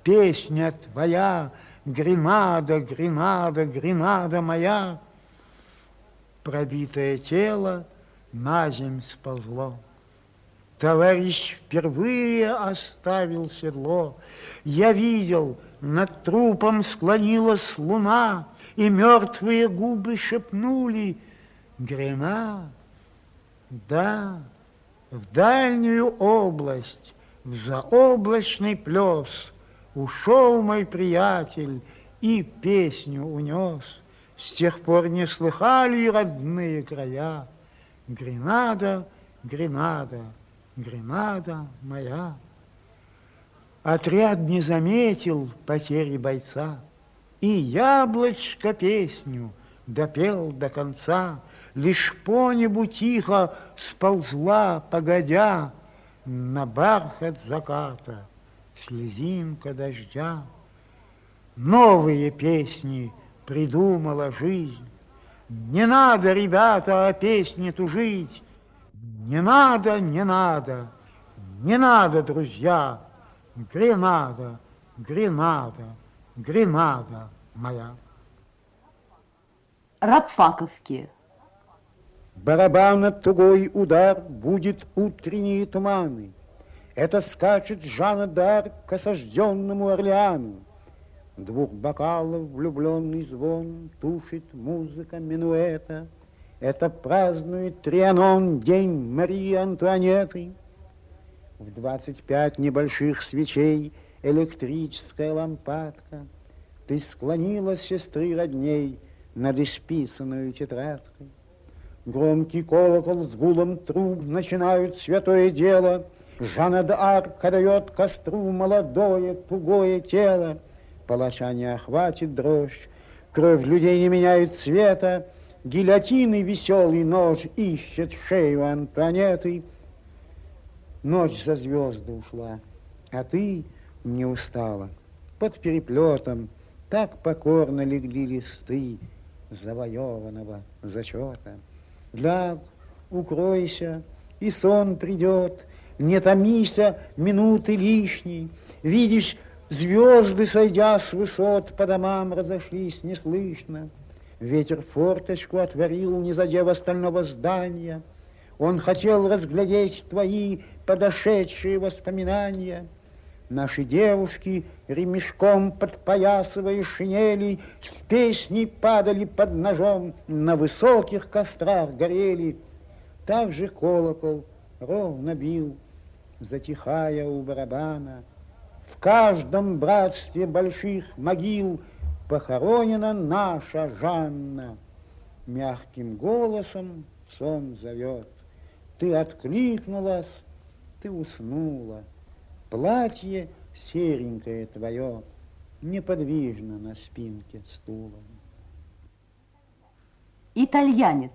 песня твоя, Гренада, Гренада, Гренада моя. Пробитое тело на земь сползло. Товарищ впервые оставил седло. Я видел, над трупом склонилась луна, и мертвые губы шепнули: Гренада. Да, в дальнюю область, в заоблачный плес ушел мой приятель и песню унес. С тех пор не слыхали родные края. Гренада, Гренада, Гренада моя. Отряд не заметил потери бойца, и яблочко песню допел до конца. Лишь по небу тихо сползла, погодя, на бархат заката слезинка дождя. Новые песни придумала жизнь. Не надо, ребята, о песне тужить. Не надо, не надо, не надо, друзья. Гренада, Гренада, Гренада моя. Рабфаковки. Барабана тугой удар будет утренние туманы. Это скачет Жанна д'Арк к осажденному Орлеану. Двух бокалов влюбленный звон тушит музыка минуэта. Это празднует Трианон день Марии Антуанетты. В 25 небольших свечей электрическая лампадка. Ты склонила сестры родней над исписанную тетрадкой. Громкий колокол с гулом труб начинают святое дело. Жанна д'Арк отдает костру молодое тугое тело. Палача не охватит дрожь, кровь людей не меняет цвета. Гильотины веселый нож ищет шею Антуанетты. Ночь за звезды ушла, а ты не устала. Под переплетом так покорно легли листы завоеванного зачета. Ляг, укройся, и сон придет, не томися минуты лишней. Видишь, звезды, сойдя с высот, по домам разошлись неслышно. Ветер форточку отворил, не задев остального здания. Он хотел разглядеть твои подошедшие воспоминания. Наши девушки, ремешком подпоясывая шинели, в песни падали под ножом, на высоких кострах горели. Так же колокол ровно бил, затихая у барабана. В каждом братстве больших могил похоронена наша Жанна. Мягким голосом сон зовет. Ты откликнулась, ты уснула. Платье серенькое твое неподвижно на спинке стула. Итальянец.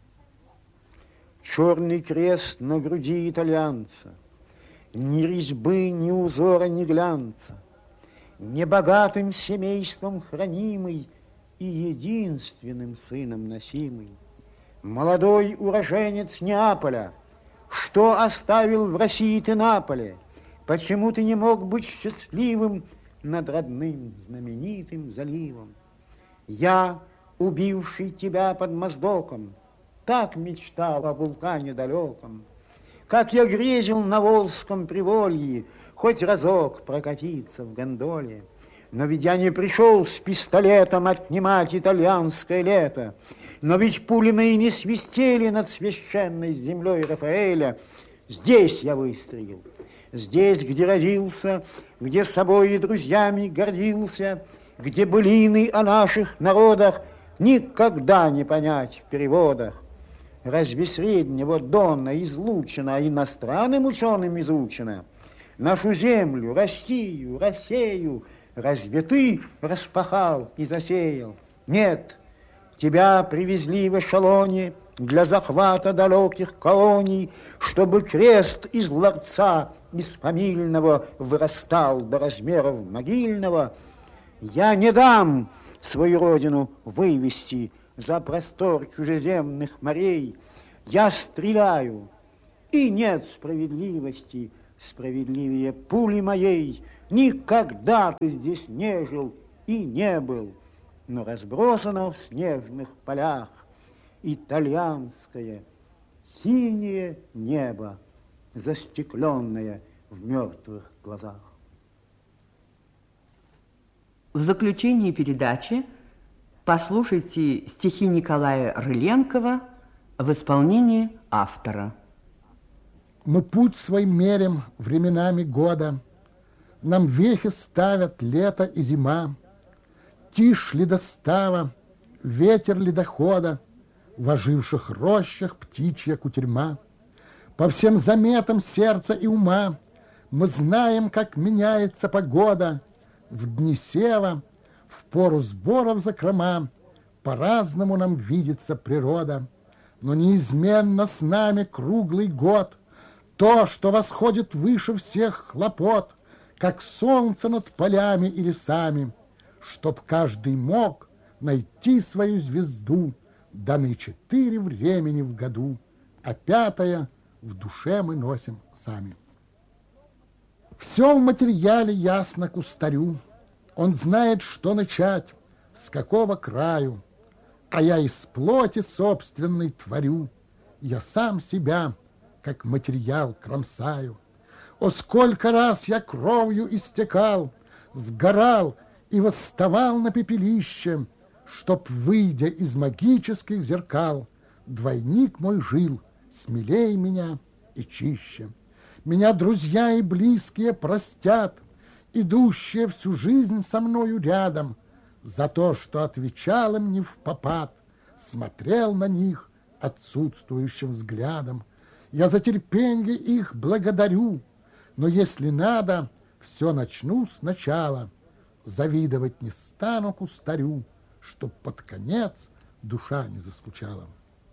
Черный крест на груди итальянца. Ни резьбы, ни узора, ни глянца. Небогатым семейством хранимый и единственным сыном носимый. Молодой уроженец Неаполя, что оставил в России ты на поле? Почему ты не мог быть счастливым над родным знаменитым заливом? Я, убивший тебя под Моздоком, так мечтал о вулкане далеком. Как я грезил на Волжском приволье хоть разок прокатиться в гондоле. Но ведь я не пришел с пистолетом отнимать итальянское лето. Но ведь пули мои не свистели над священной землей Рафаэля. Здесь я выстрелил, здесь, где родился, где собой и друзьями гордился, где былины о наших народах никогда не понять в переводах. Разве Среднего Дона излучено, иностранным ученым изучено? Нашу землю, Россию, Россию разве ты распахал и засеял? Нет, тебя привезли в эшелоне для захвата далеких колоний, чтобы крест из ларца, из фамильного, вырастал до размеров могильного. Я не дам свою родину вывести за простор чужеземных морей. Я стреляю, и нет справедливости справедливее пули моей. Никогда ты здесь не жил и не был, но разбросано в снежных полях итальянское синее небо, застекленное в мертвых глазах. В заключении передачи послушайте стихи Николая Рыленкова в исполнении автора. Мы путь свой мерим временами года, нам вехи ставят лето и зима, тишь ледостава, ветер ледохода, в оживших рощах птичья кутерьма. По всем заметам сердца и ума мы знаем, как меняется погода. В дни сева, в пору сборов закрома, по-разному нам видится природа. Но неизменно с нами круглый год, то, что восходит выше всех хлопот, как солнце над полями и лесами, чтоб каждый мог найти свою звезду. Даны 4 времени в году, а 5 в душе мы носим сами. Все в материале ясно кустарю, он знает, что начать, с какого краю, а я из плоти собственной творю, я сам себя, как материал, кромсаю. О, сколько раз я кровью истекал, сгорал и восставал на пепелище, чтоб, выйдя из магических зеркал, двойник мой жил смелей меня и чище. Меня друзья и близкие простят, идущие всю жизнь со мною рядом, за то, что отвечал им не впопад, смотрел на них отсутствующим взглядом. Я за терпенье их благодарю, но если надо, все начну сначала. Завидовать не стану кустарю, чтоб под конец душа не заскучала.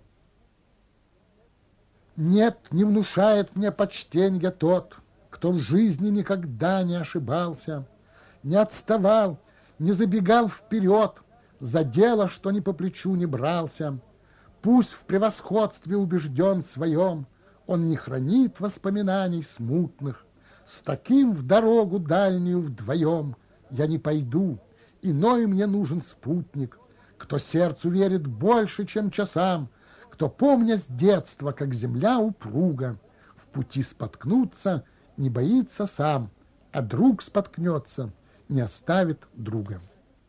Нет, не внушает мне почтенья тот, кто в жизни никогда не ошибался, не отставал, не забегал вперед, за дело, что ни по плечу не брался. Пусть в превосходстве убежден своем, он не хранит воспоминаний смутных. С таким в дорогу дальнюю вдвоем я не пойду, иной мне нужен спутник, кто сердцу верит больше, чем часам, кто, помня с детства, как земля упруга, в пути споткнуться не боится сам, а друг споткнется, не оставит друга.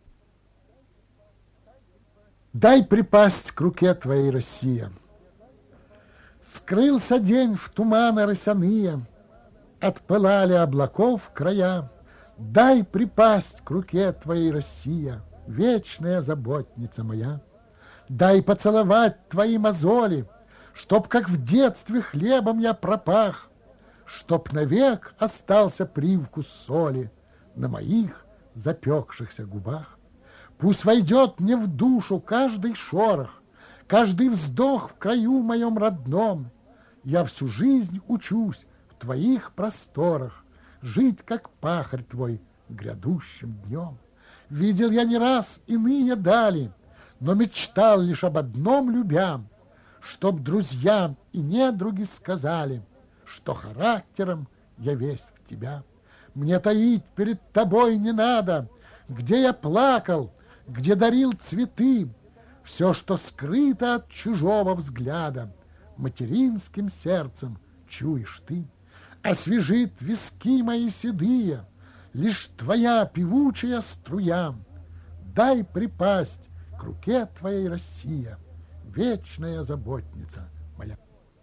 Дай припасть к руке твоей, Россия. Скрылся день в туманы росяные, отпылали облаков края. Дай припасть к руке твоей, Россия, вечная заботница моя. Дай поцеловать твои мозоли, чтоб, как в детстве, хлебом я пропах, чтоб навек остался привкус соли на моих запекшихся губах. Пусть войдет мне в душу каждый шорох, каждый вздох в краю моем родном. Я всю жизнь учусь в твоих просторах жить, как пахарь твой, грядущим днем. Видел я не раз иные дали, но мечтал лишь об одном любя, чтоб друзьям и недруги сказали, что характером я весь в тебя. Мне таить перед тобой не надо, где я плакал, где дарил цветы, все, что скрыто от чужого взгляда, материнским сердцем чуешь ты. Освежит виски мои седые лишь твоя певучая струя. Дай припасть к руке твоей, Россия, вечная заботница моя.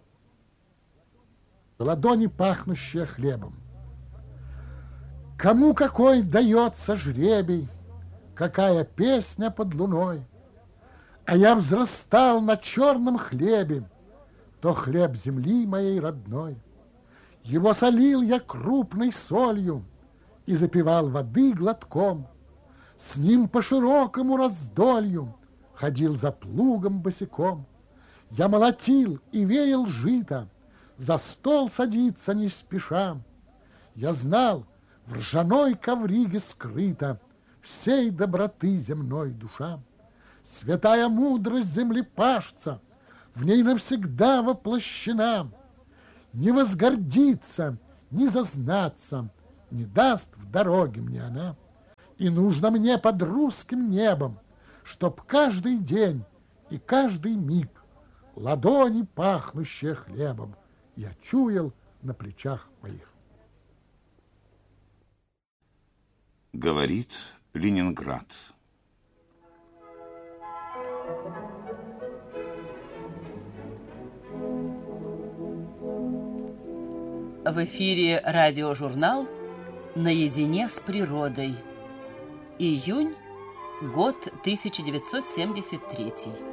Ладони, пахнущие хлебом. Кому какой дается жребий, какая песня под луной. А я взрастал на черном хлебе, то хлеб земли моей родной. Его солил я крупной солью и запивал воды глотком. С ним по широкому раздолью ходил за плугом босиком. Я молотил и веял жито, за стол садиться не спеша. Я знал, в ржаной ковриге скрыта всей доброты земной душа. Святая мудрость землепашца в ней навсегда воплощена. Не возгордиться, не зазнаться, не даст в дороге мне она. И нужно мне под русским небом, чтоб каждый день и каждый миг ладони, пахнущие хлебом, я чуял на плечах моих. Говорит Ленинград. В эфире радиожурнал «Наедине с природой». Июнь, год 1973.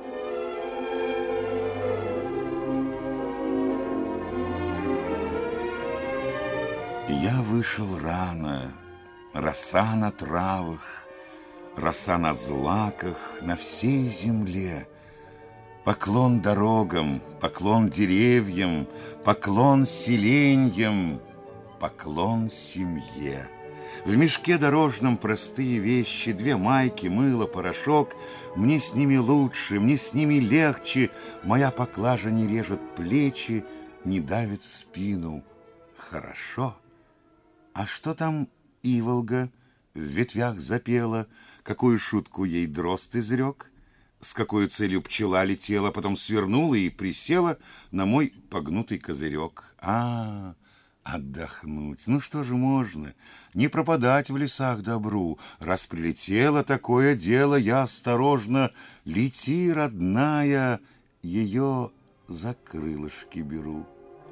Я вышел рано, роса на травах, роса на злаках, на всей земле. Поклон дорогам, поклон деревьям, поклон селеньям, поклон семье. В мешке дорожном простые вещи, 2 майки, мыло, порошок. Мне с ними лучше, мне с ними легче. Моя поклажа не режет плечи, не давит спину. Хорошо. А что там иволга в ветвях запела? Какую шутку ей дрозд изрек? С какой целью пчела летела, потом свернула и присела на мой погнутый козырек. Отдохнуть. Ну что же можно? Не пропадать в лесах добру. Раз прилетело такое дело, я осторожно: лети, родная, ее за крылышки беру.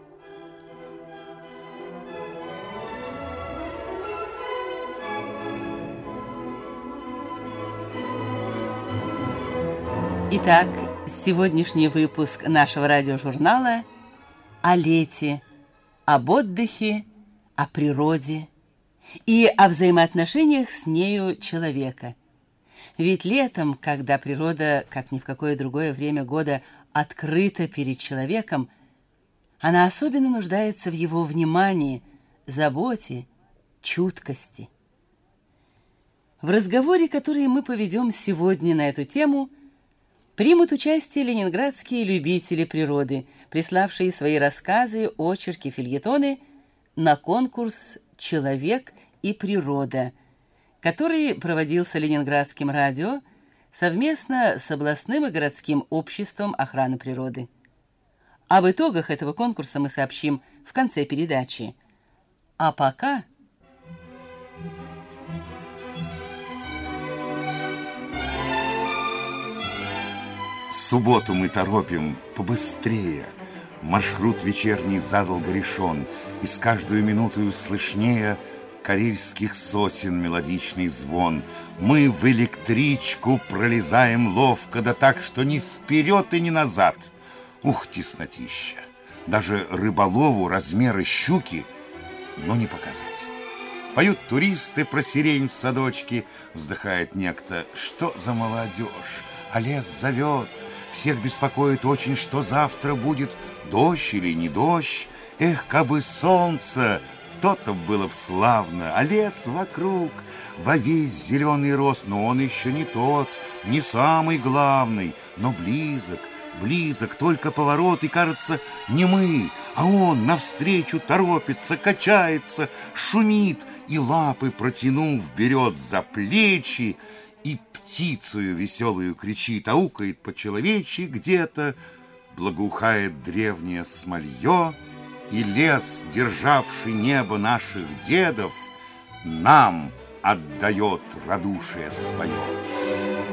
Итак, сегодняшний выпуск нашего радиожурнала о лете, об отдыхе, о природе и о взаимоотношениях с нею человека. Ведь летом, когда природа, как ни в какое другое время года, открыта перед человеком, она особенно нуждается в его внимании, заботе, чуткости. В разговоре, который мы поведем сегодня на эту тему, примут участие ленинградские любители природы, приславшие свои рассказы, очерки, фельетоны на конкурс «Человек и природа», который проводился Ленинградским радио совместно с областным и городским обществом охраны природы. Об итогах этого конкурса мы сообщим в конце передачи. А пока... Субботу мы торопим побыстрее. Маршрут вечерний задолго решен, и с каждую минутою слышнее карельских сосен мелодичный звон. Мы в электричку пролезаем ловко, да так, что ни вперед и ни назад. Ух, теснотища! Даже рыболову размеры щуки, но не показать. Поют туристы про сирень в садочке, вздыхает некто: что за молодежь, а лес зовет. Всех беспокоит очень, что завтра будет, дождь или не дождь. Эх, кабы солнце, то-то было б славно, а лес вокруг во весь зеленый рост, но он еще не тот, не самый главный, но близок, близок, только поворот, и кажется, не мы, а он навстречу торопится, качается, шумит и лапы протянув берет за плечи, и птицею веселую кричит, аукает по-человечьи где-то, благоухает древнее смолье, и лес, державший небо наших дедов, нам отдает радушие свое.